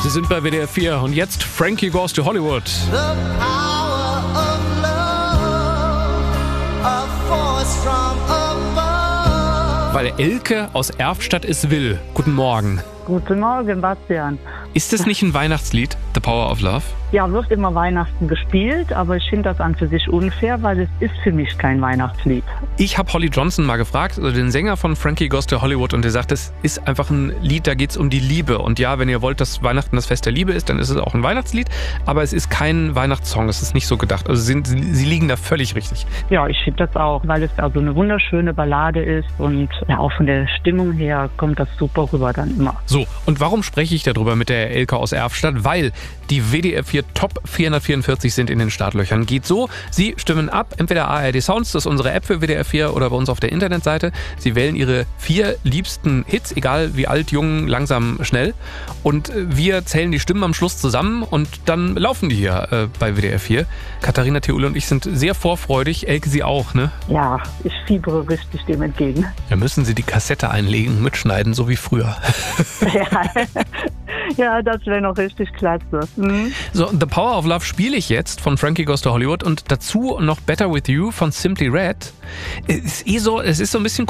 Sie sind bei WDR 4 und jetzt Frankie Goes to Hollywood. The power of love, a force from above. Weil Elke aus Erftstadt es will. Guten Morgen. Guten Morgen, Bastian. Ist es nicht ein Weihnachtslied, The Power of Love? Ja, wird immer Weihnachten gespielt, aber ich finde das an für sich unfair, weil es ist für mich kein Weihnachtslied. Ich habe Holly Johnson mal gefragt, also den Sänger von Frankie Goes to Hollywood, und der sagt, es ist einfach ein Lied, da geht es um die Liebe. Und ja, wenn ihr wollt, dass Weihnachten das Fest der Liebe ist, dann ist es auch ein Weihnachtslied, aber es ist kein Weihnachtssong, es ist nicht so gedacht. Also sie liegen da völlig richtig. Ja, ich finde das auch, weil es also eine wunderschöne Ballade ist und ja, auch von der Stimmung her kommt das super rüber dann immer. So, und warum spreche ich darüber mit der Elke aus Erftstadt? Weil die WDR 4 Top 444 sind in den Startlöchern. Geht so, Sie stimmen ab, entweder ARD Sounds, das ist unsere App für WDR 4, oder bei uns auf der Internetseite. Sie wählen Ihre 4 liebsten Hits, egal wie alt, jung, langsam, schnell. Und wir zählen die Stimmen am Schluss zusammen und dann laufen die hier bei WDR 4. Katharina Theule und ich sind sehr vorfreudig. Elke, Sie auch, ne? Ja, ich fiebere richtig dem entgegen. Da müssen Sie die Kassette einlegen, mitschneiden, so wie früher. Ja, das wäre noch richtig klasse. Mhm. So, The Power of Love spiele ich jetzt von Frankie Goes to Hollywood und dazu noch Better With You von Simply Red. Es ist so ein bisschen